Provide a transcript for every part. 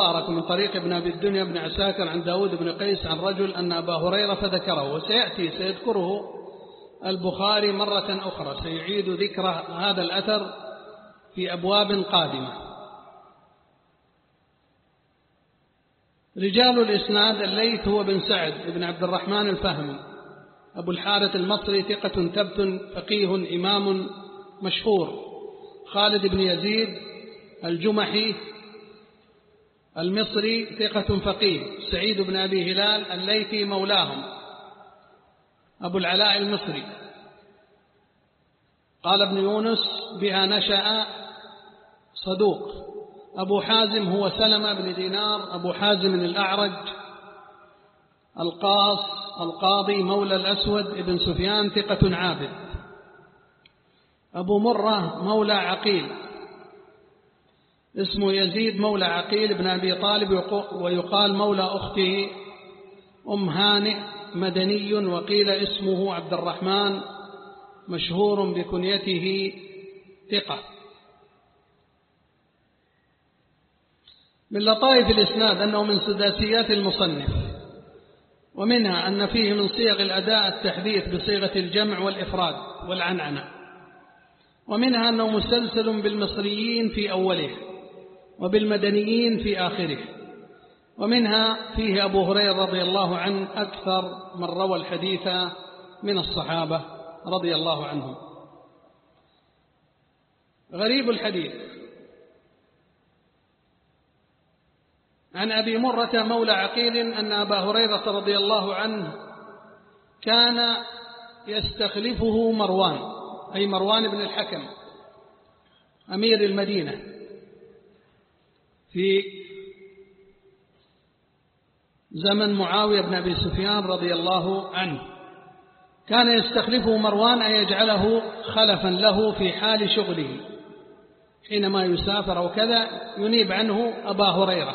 المبارك من طريق ابن أبي الدنيا بن عساكر عن داود بن قيس عن رجل أن أبا هريرة فذكره، سيذكره البخاري مرة أخرى، سيعيد ذكر هذا الأثر في أبواب قادمة. رجال الإسناد: الليث هو بن سعد بن عبد الرحمن الفهمي أبو الحارث المصري، ثقة ثبت فقيه إمام مشهور. خالد بن يزيد الجمحي المصري، ثقة فقيه. سعيد بن أبي هلال الليثي مولاهم أبو العلاء المصري. قال ابن يونس: بها نشأ، صدوق. أبو حازم هو سلمة بن دينار أبو حازم الأعرج القاضي مولى الأسود ابن سفيان، ثقة عابد. أبو مرة مولى عقيل، اسمه يزيد مولى عقيل بن أبي طالب، ويقال مولى أخته أم هانئ، مدني، وقيل اسمه عبد الرحمن، مشهور بكنيته، ثقة. من لطائف الإسناد أنه من سداسيات المصنف، ومنها أن فيه من صيغ الأداء التحديث بصيغة الجمع والإفراد والعنعنة، ومنها أنه مسلسل بالمصريين في أوله وبالمدنيين في آخره، ومنها فيه أبو هريرة رضي الله عنه أكثر من روى الحديث من الصحابة رضي الله عنهم. غريب الحديث: عن أبي مرة مولى عقيل أن أبا هريرة رضي الله عنه كان يستخلفه مروان، أي مروان بن الحكم أمير المدينة، في زمن معاوية بن أبي سفيان رضي الله عنه. كان يستخلفه مروان أن يجعله خلفا له في حال شغله، حينما يسافر أو كذا ينيب عنه أبا هريرة.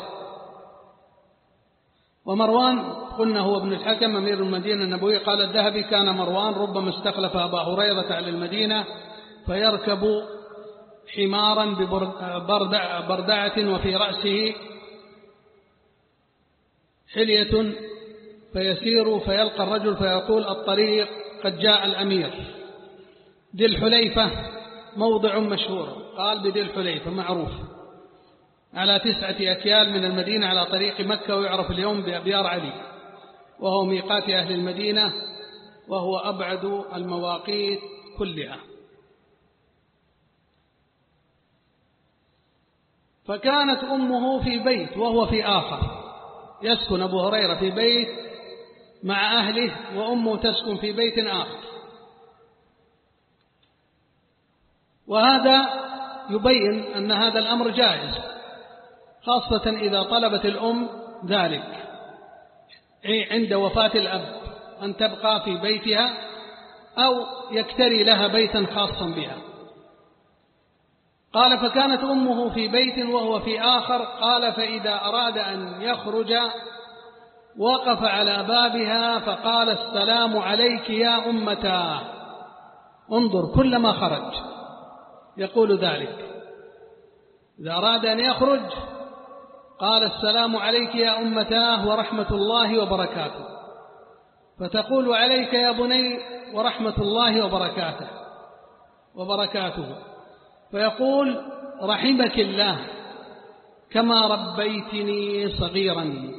ومروان قلنا هو ابن الحكم أمير المدينة النبوية. قال الذهبي: كان مروان ربما استخلف أبا هريرة على المدينة فيركب حمارا ببردعة وفي رأسه حلية، فيسير فيلقى الرجل فيقول: الطريق قد جاء الأمير. ذي الحليفة موضع مشهور، قال بذي الحليفة، معروف، على 9 أكيال من المدينة على طريق مكة، ويعرف اليوم بأبيار علي، وهو ميقات أهل المدينة، وهو أبعد المواقيت كلها. فكانت أمه في بيت وهو في آخر، يسكن أبو هريرة في بيت مع أهله، وأمه تسكن في بيت آخر. وهذا يبين أن هذا الأمر جائز، خاصة إذا طلبت الأم ذلك عند وفاة الأب، أن تبقى في بيتها أو يكتري لها بيتا خاصا بها. قال: فكانت أمه في بيت وهو في آخر. قال: فإذا أراد أن يخرج وقف على بابها فقال: السلام عليك يا أمتاه. انظر، كلما خرج يقول ذلك، إذا أراد أن يخرج قال: السلام عليك يا أمتاه ورحمة الله وبركاته. فتقول: عليك يا بني ورحمة الله وبركاته. فيقول: رحمك الله كما ربيتني صغيرا،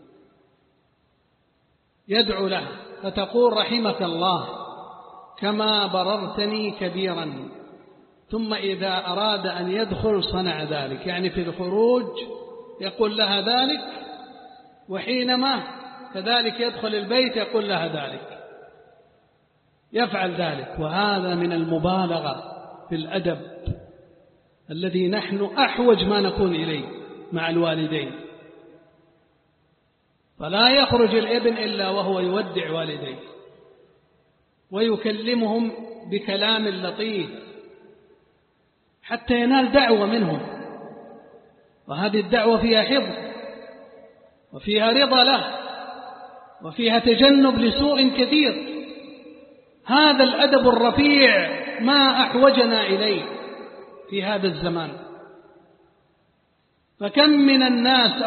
يدعو له، فتقول: رحمك الله كما بررتني كبيرا. ثم إذا أراد أن يدخل صنع ذلك، يعني في الخروج يقول لها ذلك، وحينما كذلك يدخل البيت يقول لها ذلك، يفعل ذلك. وهذا من المبالغة في الأدب الذي نحن أحوج ما نكون إليه مع الوالدين. فلا يخرج الابن إلا وهو يودع والديه ويكلمهم بكلام لطيف حتى ينال دعوة منهم، وهذه الدعوة فيها حفظ وفيها رضا له وفيها تجنب لسوء كثير. هذا الأدب الرفيع ما أحوجنا إليه في هذا الزمان. فكم من الناس